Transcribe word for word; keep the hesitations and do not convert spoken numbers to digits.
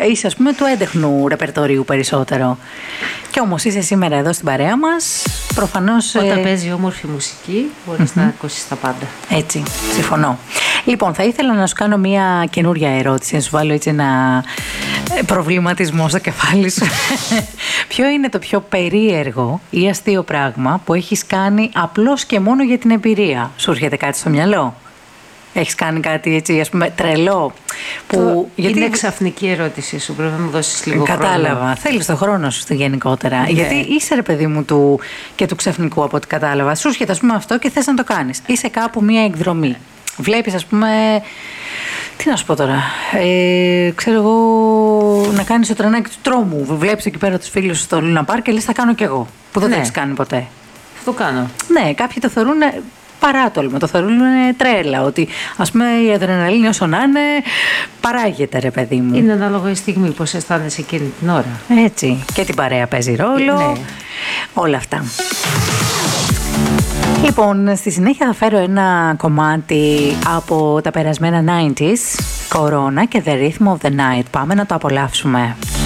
είσαι, ας πούμε, του έντεχνου ρεπερτορίου περισσότερο. Και όμως είσαι σήμερα εδώ στην παρέα μας. Προφανώς. Όταν ε... παίζει όμορφη μουσική, μπορείς mm-hmm. να ακούσεις τα πάντα. Έτσι, συμφωνώ. Λοιπόν, θα ήθελα να σου κάνω μια καινούρια ερώτηση, να σου βάλω έτσι ένα προβληματισμό στο κεφάλι σου. Ποιο είναι το πιο περίεργο ή αστείο πράγμα που έχεις κάνει απλώς και μόνο για την εμπειρία? Σου έρχεται κάτι στο μυαλό? Έχεις κάνει κάτι έτσι, ας πούμε, τρελό? Που... Το... Γιατί... Είναι ξαφνική ερώτηση σου, πρέπει να μου δώσεις λίγο Κατάλαβα. χρόνο. Κατάλαβα. Θέλεις το χρόνο σου γενικότερα. Ναι. Γιατί είσαι, ρε παιδί μου, του... και του ξαφνικού, από ό,τι κατάλαβα. Σου έρχεται, ας πούμε, αυτό και θες να το κάνεις. Είσαι κάπου μία εκδρομή. Βλέπεις, ας πούμε, τι να σου πω τώρα, ε, ξέρω εγώ, να κάνεις το τρενάκι του τρόμου. Βλέπεις εκεί πέρα τους φίλους στο Λούνα Πάρκ και λες θα κάνω κι εγώ, που δεν ναι. το έχεις κάνει ποτέ. Θα το κάνω. Ναι, κάποιοι το θεωρούν παράτολμο, το θεωρούν τρέλα, ότι ας πούμε η αδρεναλίνη όσο να είναι παράγεται, ρε παιδί μου. Είναι ανάλογα η στιγμή, πώς αισθάνεσαι εκείνη την ώρα. Έτσι, και την παρέα παίζει ρόλο, ναι. όλα αυτά. Λοιπόν, στη συνέχεια θα φέρω ένα κομμάτι από τα περασμένα ενενήντα, Κορώνα και The Rhythm of the Night. Πάμε να το απολαύσουμε.